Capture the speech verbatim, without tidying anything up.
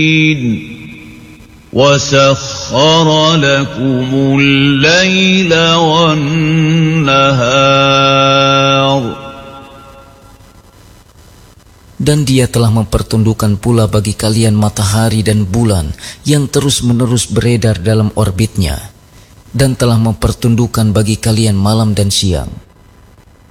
وَسَخَّرَ لَكُمُ اللَّيْلَ وَالنَّهَارَ. Dan Dia telah mempertundukkan pula bagi kalian matahari dan bulan yang terus-menerus beredar dalam orbitnya, dan telah mempertundukkan bagi kalian malam dan siang.